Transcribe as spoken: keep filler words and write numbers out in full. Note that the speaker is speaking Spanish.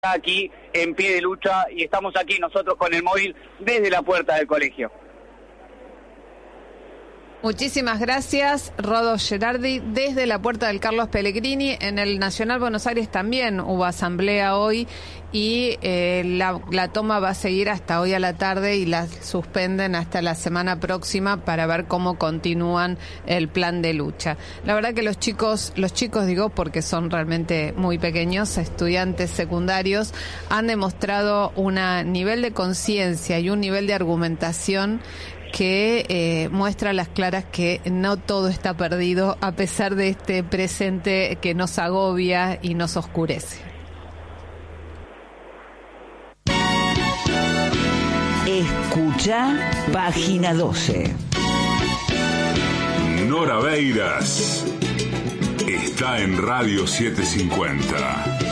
aquí en pie de lucha y estamos aquí nosotros con el móvil desde la puerta del colegio. Muchísimas gracias, Rodo Gerardi, desde la puerta del Carlos Pellegrini. En el Nacional Buenos Aires también hubo asamblea hoy y eh, la, la toma va a seguir hasta hoy a la tarde y la suspenden hasta la semana próxima para ver cómo continúan el plan de lucha. La verdad que los chicos, los chicos digo porque son realmente muy pequeños, estudiantes secundarios, han demostrado un nivel de conciencia y un nivel de argumentación que eh, muestra a las claras que no todo está perdido a pesar de este presente que nos agobia y nos oscurece. Escucha página doce. Nora Beiras está en Radio setecientos cincuenta.